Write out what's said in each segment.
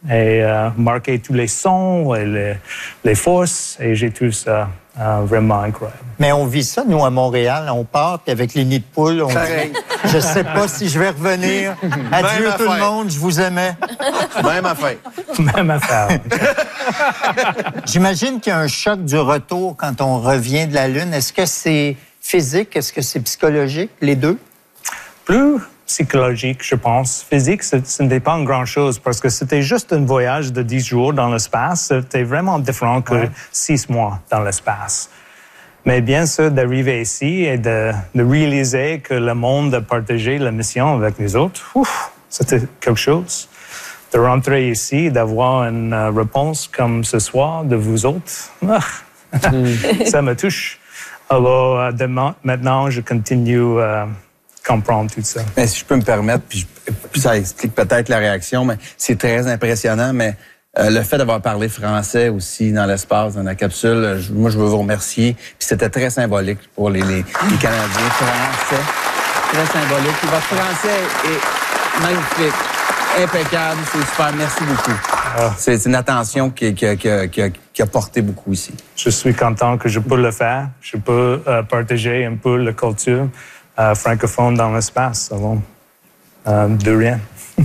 et marquer tous les sons et les forces. Et j'ai trouvé ça vraiment incroyable. Mais on vit ça, nous, à Montréal. On part, puis avec les nids de poules, on dit « Je sais pas si je vais revenir. Adieu tout le monde, je vous aimais. » Même affaire. Même affaire. J'imagine qu'il y a un choc du retour quand on revient de la Lune. Est-ce que c'est physique? Est-ce que c'est psychologique, les deux? Plus psychologique, je pense. Physique, ce n'était pas une grande chose parce que c'était juste un voyage de 10 jours dans l'espace. C'était vraiment différent que 6 mois dans l'espace. Mais bien sûr, d'arriver ici et de réaliser que le monde a partagé la mission avec nous autres, c'était quelque chose. De rentrer ici et d'avoir une réponse comme ce soir de vous autres, ça me touche. Alors, maintenant, je continue comprendre tout ça. Mais si je peux me permettre, puis ça explique peut-être la réaction, mais c'est très impressionnant, mais le fait d'avoir parlé français aussi dans l'espace, dans la capsule, moi, je veux vous remercier. Puis c'était très symbolique pour les Canadiens. Français, très symbolique. Puis votre français est magnifique, impeccable, c'est super. Merci beaucoup. C'est une attention qui a porté beaucoup ici. Je suis content que je peux le faire. Je peux partager un peu la culture francophone dans l'espace. De rien.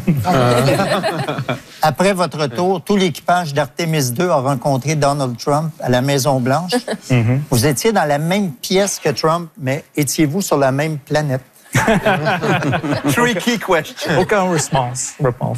Après votre retour, tout l'équipage d'Artemis 2 a rencontré Donald Trump à la Maison-Blanche. Vous étiez dans la même pièce que Trump, mais étiez-vous sur la même planète? Tricky question. Aucune réponse.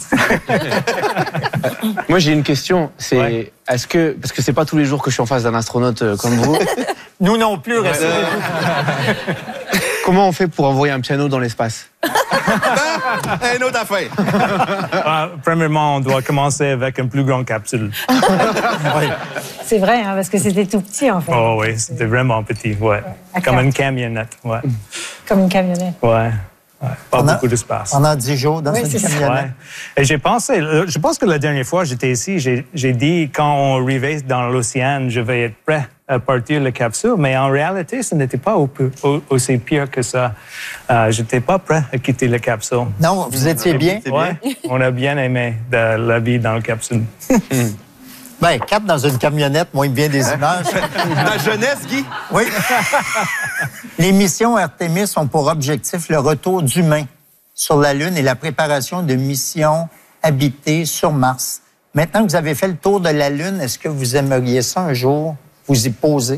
Moi, j'ai une question. C'est est-ce que parce que c'est pas tous les jours que je suis en face d'un astronaute comme vous. Nous non plus, rassurez-vous. Comment on fait pour envoyer un piano dans l'espace? Une autre affaire. Premièrement, on doit commencer avec une plus grande capsule. C'est vrai, hein, parce que c'était tout petit, en fait. Oh oui, c'était vraiment petit, ouais. Comme une camionnette, ouais. Comme une camionnette. Ouais. Pas beaucoup d'espace. Pendant 10 jours dans une camionnette. Ouais. Et je pense que la dernière fois que j'étais ici, j'ai dit quand on arrivait dans l'océan, je vais être prêt à partir de la capsule, mais en réalité, ce n'était pas aussi pire que ça. J'étais pas prêt à quitter la capsule. Non, vous étiez bien? Ouais, on a bien aimé la vie dans la capsule. Bien, 4 dans une camionnette, moins bien des images. Ta jeunesse, Guy? Oui. Les missions Artemis ont pour objectif le retour d'humains sur la Lune et la préparation de missions habitées sur Mars. Maintenant que vous avez fait le tour de la Lune, est-ce que vous aimeriez ça un jour vous y poser?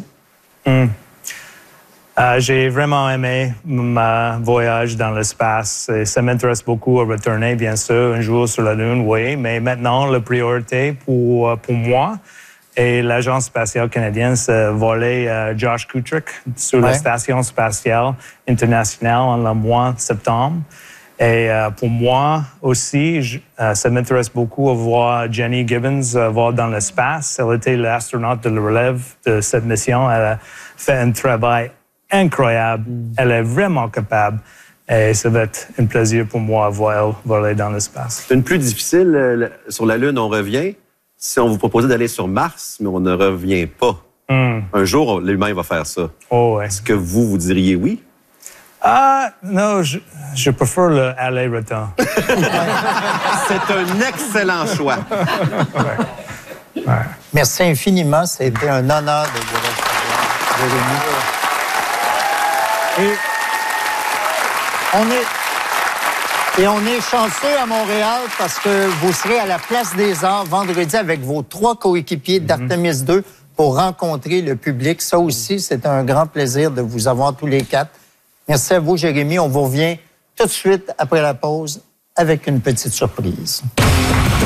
J'ai vraiment aimé mon voyage dans l'espace. Et ça m'intéresse beaucoup à retourner, bien sûr, un jour sur la Lune, oui. Mais maintenant, la priorité pour moi et l'Agence spatiale canadienne, c'est voler Josh Kutrick sur la Station spatiale internationale en le mois de septembre. Et pour moi aussi, ça m'intéresse beaucoup à voir Jenny Gibbons voir dans l'espace. Elle était l'astronaute de la relève de cette mission. Elle a fait un travail incroyable. Elle est vraiment capable. Et ça va être un plaisir pour moi à voir elle voler dans l'espace. C'est une plus difficile. Sur la Lune, on revient. Si on vous proposait d'aller sur Mars, mais on ne revient pas. Un jour, l'humain va faire ça. Oh, ouais. Est-ce que vous diriez oui? Non, je préfère le aller-retour. C'est un excellent choix. Merci infiniment. C'était un honneur de vous recevoir, Jérémy. Et on est chanceux à Montréal parce que vous serez à la Place des Arts vendredi avec vos 3 coéquipiers d'Artemis 2 pour rencontrer le public. Ça aussi, c'est un grand plaisir de vous avoir tous les 4. Merci à vous, Jérémy. On vous revient tout de suite après la pause avec une petite surprise.